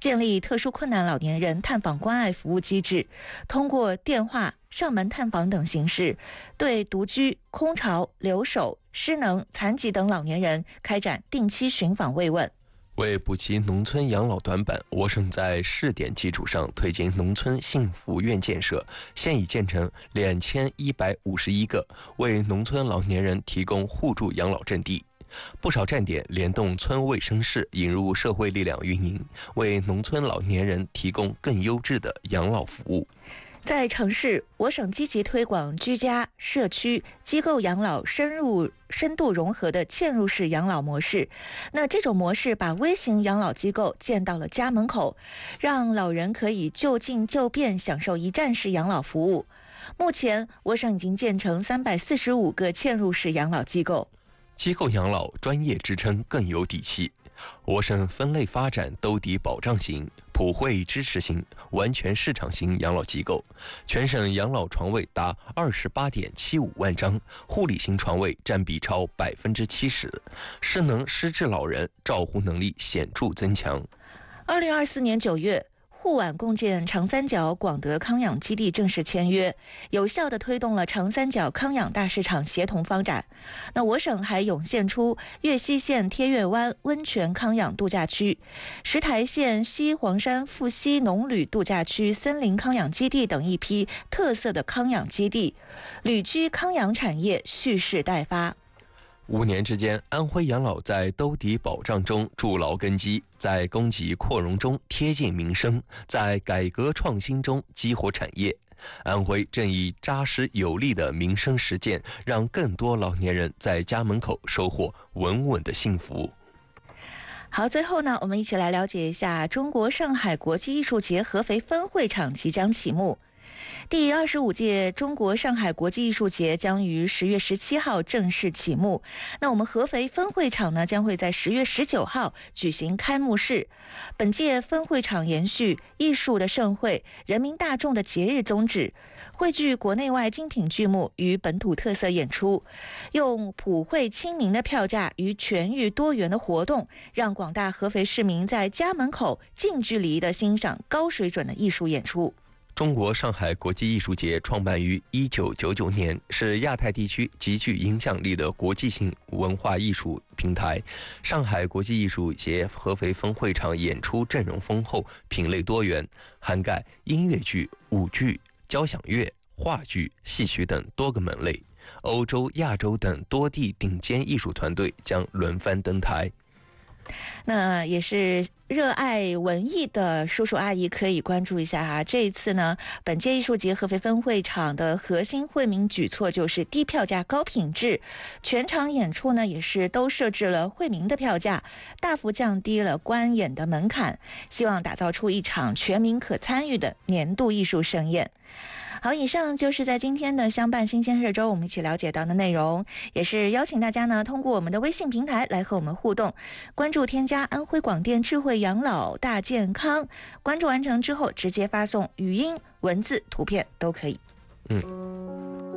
建立特殊困难老年人探访关爱服务机制，通过电话、上门探访等形式，对独居、空巢、留守、失能、残疾等老年人开展定期巡访慰问。 为补齐农村养老短板，我省在试点基础上推进农村幸福院建设，现已建成2151个，为农村老年人提供互助养老阵地。不少站点联动村卫生室，引入社会力量运营，为农村老年人提供更优质的养老服务。 在城市，我省积极推广居家、社区、机构养老深度融合的嵌入式养老模式。那这种模式把微型养老机构建到了家门口，让老人可以就近就便享受一站式养老服务。目前，我省已经建成345个嵌入式养老机构。 机构养老专业支撑更有底气。我省分类发展兜底保障型、普惠支持型、完全市场型养老机构，全省养老床位达28.75万张，护理型床位占比超70%，失能失智老人照护能力显著增强。 2024年9月。沪皖共建长三角广德康养基地正式签约，有效地推动了长三角康养大市场协同发展。那我省还涌现出粤西县贴月湾温泉康养度假区、石台县西黄山富溪农旅度假区森林康养基地等一批特色的康养基地，旅居康养产业蓄势待发。 5年之间，安徽养老在兜底保障中筑牢根基，在供给扩容中贴近民生，在改革创新中激活产业。安徽正以扎实有力的民生实践，让更多老年人在家门口收获稳稳的幸福。 好，最后呢，我们一起来了解一下中国上海国际艺术节合肥分会场即将启幕。第25届中国上海国际艺术节将于10月17号正式启幕。那我们合肥分会场呢，将会在10月19号举行开幕式。本届分会场延续艺术的盛会、人民大众的节日宗旨，汇聚国内外精品剧目与本土特色演出，用普惠亲民的票价与全域多元的活动，让广大合肥市民在家门口近距离地欣赏高水准的艺术演出。 中国上海国际艺术节创办于1999年，是亚太地区极具影响力的国际性文化艺术平台。上海国际艺术节合肥分会场演出阵容丰厚，品类多元，涵盖音乐剧、舞剧、交响乐、话剧、戏曲等多个门类。欧洲、亚洲等多地顶尖艺术团队将轮番登台。 那也是热爱文艺的叔叔阿姨可以关注一下哈。这一次呢，本届艺术节合肥分会场的核心惠民举措就是低票价高品质，全场演出呢也是都设置了惠民的票价，大幅降低了观演的门槛，希望打造出一场全民可参与的年度艺术盛宴。好，以上就是在今天的相伴新鲜热周我们一起了解到的内容，也是邀请大家呢通过我们的微信平台来和我们互动，关注添加安徽广电智慧养老大健康，关注完成之后直接发送语音、文字、图片都可以。